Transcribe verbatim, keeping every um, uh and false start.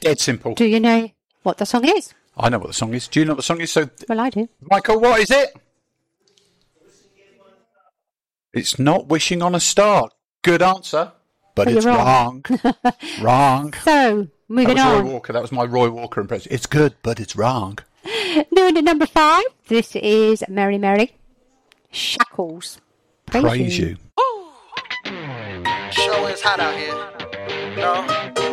Dead simple. Do you know what the song is? I know what the song is. Do you know what the song is? So, Well, I do. Michael, what is it? It's not Wishing on a Star. Good answer. But, But it's you're wrong. wrong. Wrong. So, moving that was on. Roy Walker. That was my Roy Walker impression. It's good, but it's wrong. Doing at number five. This is Mary Mary. Shackles. Praise, Praise you. you. Show is hot out here. No.